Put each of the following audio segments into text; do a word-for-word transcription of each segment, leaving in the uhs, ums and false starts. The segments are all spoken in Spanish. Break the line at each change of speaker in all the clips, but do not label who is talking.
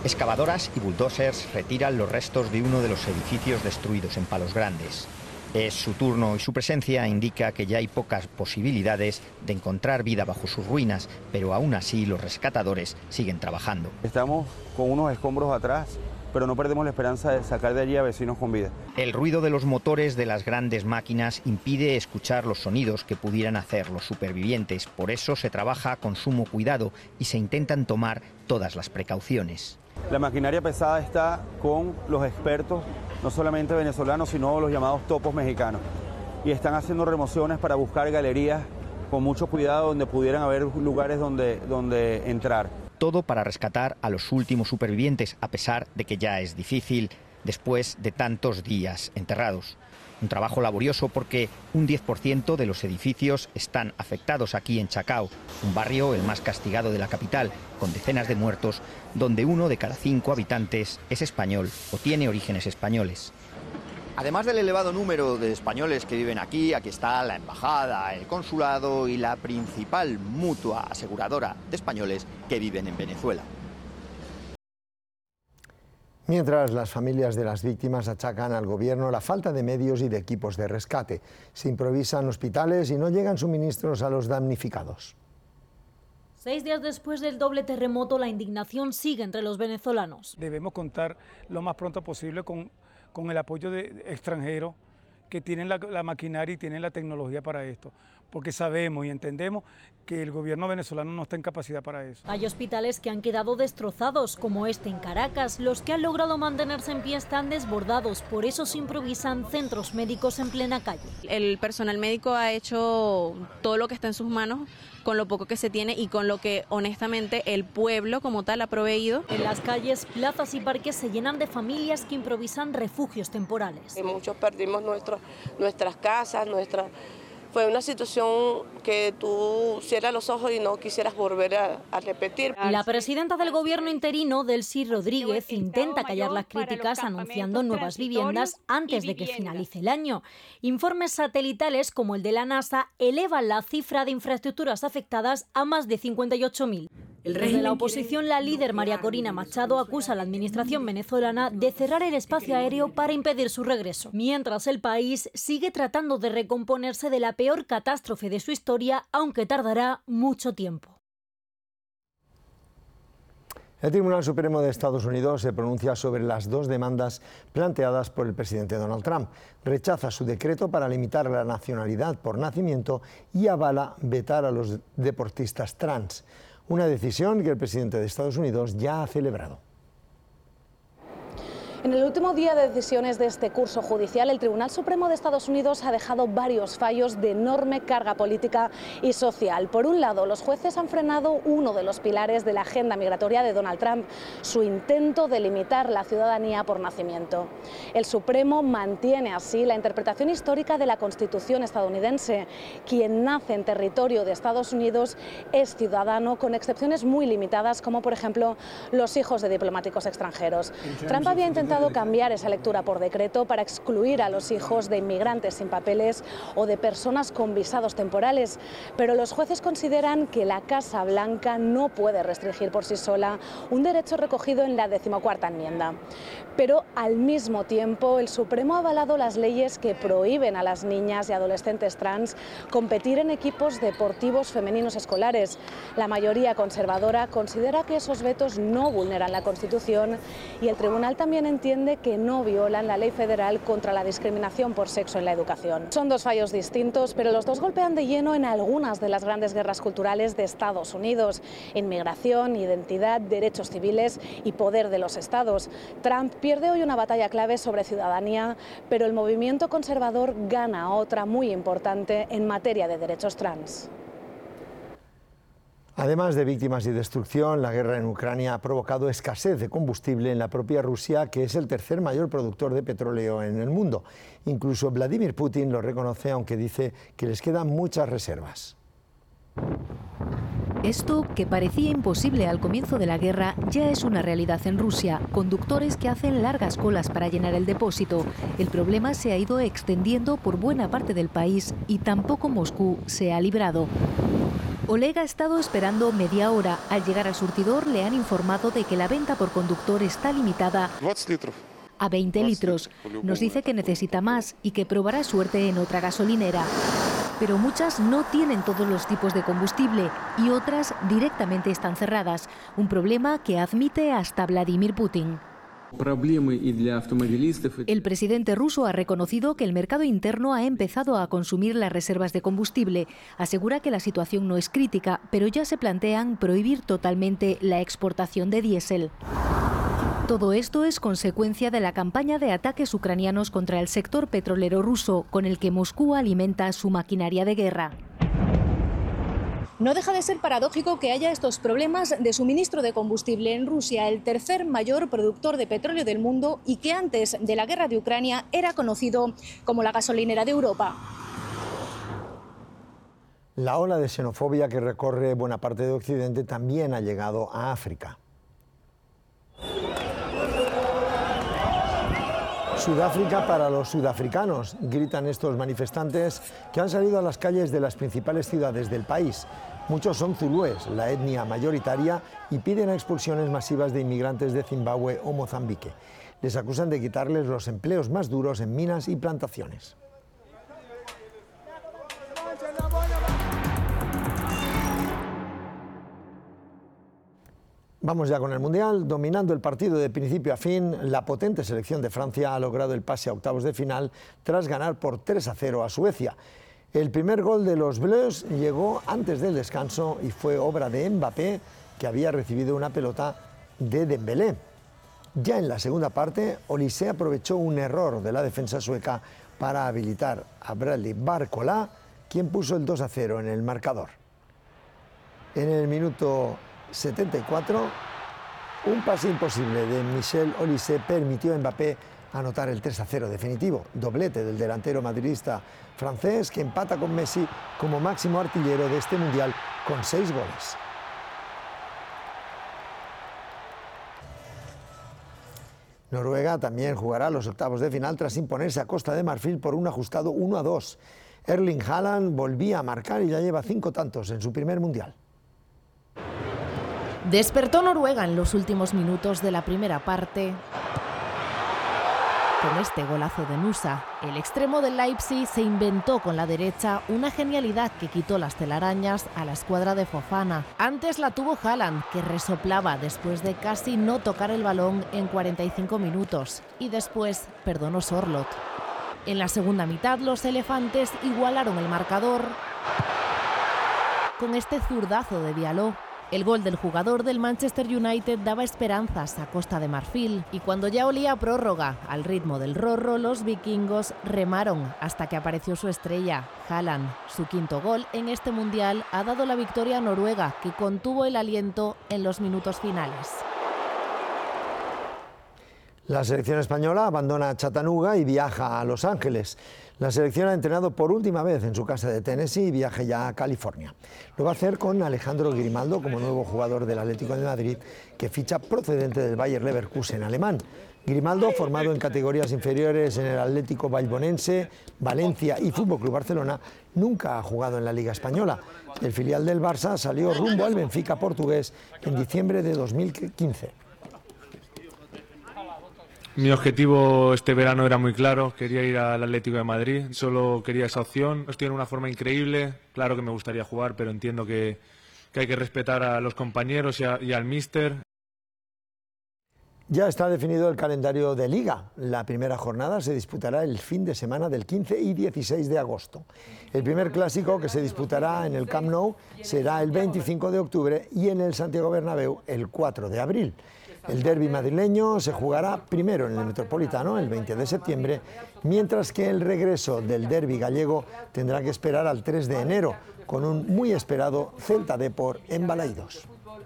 Excavadoras y bulldozers retiran los restos de uno de los edificios destruidos en Palos Grandes. Es su turno y su presencia indica que ya hay pocas posibilidades de encontrar vida bajo sus ruinas, pero aún así los rescatadores siguen trabajando.
Estamos con unos escombros atrás, pero no perdemos la esperanza de sacar de allí a vecinos con vida.
El ruido de los motores de las grandes máquinas impide escuchar los sonidos que pudieran hacer los supervivientes. Por eso se trabaja con sumo cuidado y se intentan tomar todas las precauciones.
La maquinaria pesada está con los expertos, no solamente venezolanos, sino los llamados topos mexicanos. Y están haciendo remociones para buscar galerías con mucho cuidado donde pudieran haber lugares donde, donde entrar.
Todo para rescatar a los últimos supervivientes, a pesar de que ya es difícil después de tantos días enterrados. Un trabajo laborioso porque un diez por ciento de los edificios están afectados aquí en Chacao, un barrio el más castigado de la capital, con decenas de muertos, donde uno de cada cinco habitantes es español o tiene orígenes españoles. Además del elevado número de españoles que viven aquí, aquí está la embajada, el consulado y la principal mutua aseguradora de españoles que viven en Venezuela.
Mientras las familias de las víctimas achacan al gobierno la falta de medios y de equipos de rescate, se improvisan hospitales y no llegan suministros a los damnificados.
Seis días después del doble terremoto, la indignación sigue entre los venezolanos.
Debemos contar lo más pronto posible con, con el apoyo de extranjeros que tienen la, la maquinaria y tienen la tecnología para esto, porque sabemos y entendemos que el gobierno venezolano no está en capacidad para eso.
Hay hospitales que han quedado destrozados, como este en Caracas. Los que han logrado mantenerse en pie están desbordados, por eso se improvisan centros médicos en plena calle.
El personal médico ha hecho todo lo que está en sus manos, con lo poco que se tiene y con lo que honestamente el pueblo como tal ha proveído.
En las calles, plazas y parques se llenan de familias que improvisan refugios temporales.
Y muchos perdimos nuestro, nuestras casas, nuestra... Fue una situación que tú cierras los ojos y no quisieras volver a, a repetir.
La presidenta del gobierno interino, Delcy Rodríguez, intenta callar las críticas anunciando nuevas viviendas antes de que finalice el año. Informes satelitales como el de la NASA elevan la cifra de infraestructuras afectadas a más de cincuenta y ocho mil. Desde la oposición, la líder María Corina Machado acusa a la administración venezolana de cerrar el espacio aéreo para impedir su regreso, mientras el país sigue tratando de recomponerse de la peor catástrofe de su historia, aunque tardará mucho tiempo.
El Tribunal Supremo de Estados Unidos se pronuncia sobre las dos demandas planteadas por el presidente Donald Trump. Rechaza su decreto para limitar la nacionalidad por nacimiento y avala vetar a los deportistas trans. Una decisión que el presidente de Estados Unidos ya ha celebrado.
En el último día de decisiones de este curso judicial, el Tribunal Supremo de Estados Unidos ha dejado varios fallos de enorme carga política y social. Por un lado, los jueces han frenado uno de los pilares de la agenda migratoria de Donald Trump, su intento de limitar la ciudadanía por nacimiento. El Supremo mantiene así la interpretación histórica de la Constitución estadounidense. Quien nace en territorio de Estados Unidos es ciudadano, con excepciones muy limitadas, como por ejemplo los hijos de diplomáticos extranjeros. Trump había intentado cambiar esa lectura por decreto para excluir a los hijos de inmigrantes sin papeles o de personas con visados temporales, pero los jueces consideran que la Casa Blanca no puede restringir por sí sola un derecho recogido en la decimocuarta enmienda. Pero al mismo tiempo, el Supremo ha avalado las leyes que prohíben a las niñas y adolescentes trans competir en equipos deportivos femeninos escolares. La mayoría conservadora considera que esos vetos no vulneran la Constitución y el tribunal también entiende que no violan la ley federal contra la discriminación por sexo en la educación. Son dos fallos distintos, pero los dos golpean de lleno en algunas de las grandes guerras culturales de Estados Unidos: inmigración, identidad, derechos civiles y poder de los estados. Trump pierde hoy una batalla clave sobre ciudadanía, pero el movimiento conservador gana otra muy importante en materia de derechos trans.
Además de víctimas y destrucción, la guerra en Ucrania ha provocado escasez de combustible en la propia Rusia, que es el tercer mayor productor de petróleo en el mundo. Incluso Vladimir Putin lo reconoce, aunque dice que les quedan muchas reservas.
Esto, que parecía imposible al comienzo de la guerra, ya es una realidad en Rusia. Conductores que hacen largas colas para llenar el depósito. El problema se ha ido extendiendo por buena parte del país y tampoco Moscú se ha librado. Oleg ha estado esperando media hora. Al llegar al surtidor le han informado de que la venta por conductor está limitada a veinte litros. Nos dice que necesita más y que probará suerte en otra gasolinera. Pero muchas no tienen todos los tipos de combustible y otras directamente están cerradas. Un problema que admite hasta Vladimir Putin. El presidente ruso ha reconocido que el mercado interno ha empezado a consumir las reservas de combustible. Asegura que la situación no es crítica, pero ya se plantean prohibir totalmente la exportación de diésel. Todo esto es consecuencia de la campaña de ataques ucranianos contra el sector petrolero ruso, con el que Moscú alimenta su maquinaria de guerra.
No deja de ser paradójico que haya estos problemas de suministro de combustible en Rusia, el tercer mayor productor de petróleo del mundo y que antes de la guerra de Ucrania era conocido como la gasolinera de Europa.
La ola de xenofobia que recorre buena parte de Occidente también ha llegado a África. Sudáfrica para los sudafricanos, gritan estos manifestantes que han salido a las calles de las principales ciudades del país. Muchos son zulúes, la etnia mayoritaria, y piden expulsiones masivas de inmigrantes de Zimbabue o Mozambique. Les acusan de quitarles los empleos más duros en minas y plantaciones. Vamos ya con el Mundial. Dominando el partido de principio a fin, la potente selección de Francia ha logrado el pase a octavos de final tras ganar por tres a cero a Suecia. El primer gol de los Bleus llegó antes del descanso y fue obra de Mbappé, que había recibido una pelota de Dembélé. Ya en la segunda parte, Olise aprovechó un error de la defensa sueca para habilitar a Bradley Barcola, quien puso el dos a cero en el marcador. En el minuto setenta y cuatro, un pase imposible de Michel Olise permitió a Mbappé anotar el tres a cero definitivo, doblete del delantero madridista francés que empata con Messi como máximo artillero de este Mundial con seis goles. Noruega también jugará los octavos de final tras imponerse a Costa de Marfil por un ajustado uno a dos. Erling Haaland volvía a marcar y ya lleva cinco tantos en su primer Mundial.
Despertó Noruega en los últimos minutos de la primera parte con este golazo de Nusa. El extremo del Leipzig se inventó con la derecha una genialidad que quitó las telarañas a la escuadra de Fofana. Antes la tuvo Haaland, que resoplaba después de casi no tocar el balón en cuarenta y cinco minutos, y después perdonó Sorloth. En la segunda mitad los elefantes igualaron el marcador con este zurdazo de Diallo. El gol del jugador del Manchester United daba esperanzas a Costa de Marfil y cuando ya olía a prórroga, al ritmo del rorro, los vikingos remaron hasta que apareció su estrella, Haaland. Su quinto gol en este Mundial ha dado la victoria a Noruega, que contuvo el aliento en los minutos finales.
La selección española abandona Chattanooga y viaja a Los Ángeles. La selección ha entrenado por última vez en su casa de Tennessee y viaja ya a California. Lo va a hacer con Alejandro Grimaldo como nuevo jugador del Atlético de Madrid, que ficha procedente del Bayer Leverkusen alemán. Grimaldo, formado en categorías inferiores en el Atlético Valbonense, Valencia y Fútbol Club Barcelona, nunca ha jugado en la Liga Española. El filial del Barça salió rumbo al Benfica portugués en diciembre de dos mil quince.
Mi objetivo este verano era muy claro, quería ir al Atlético de Madrid, solo quería esa opción. Estoy en una forma increíble, claro que me gustaría jugar, pero entiendo que, que hay que respetar a los compañeros y, a, y al míster.
Ya está definido el calendario de Liga. La primera jornada se disputará el fin de semana del quince y dieciséis de agosto. El primer clásico, que se disputará en el Camp Nou, será el veinticinco de octubre y en el Santiago Bernabéu el cuatro de abril. El derbi madrileño se jugará primero en el Metropolitano, el veinte de septiembre, mientras que el regreso del derbi gallego tendrá que esperar al tres de enero, con un muy esperado Celta Depor en Balaidos.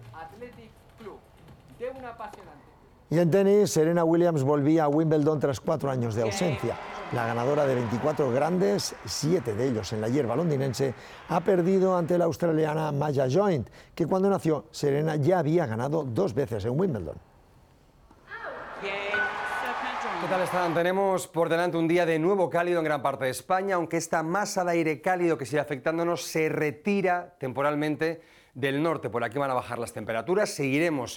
Y en tenis, Serena Williams volvía a Wimbledon tras cuatro años de ausencia. La ganadora de veinticuatro grandes, siete de ellos en la hierba londinense, ha perdido ante la australiana Maya Joint, que cuando nació Serena ya había ganado dos veces en Wimbledon.
¿Qué tal están? Tenemos por delante un día de nuevo cálido en gran parte de España, aunque esta masa de aire cálido que sigue afectándonos se retira temporalmente del norte. Por aquí van a bajar las temperaturas. Seguiremos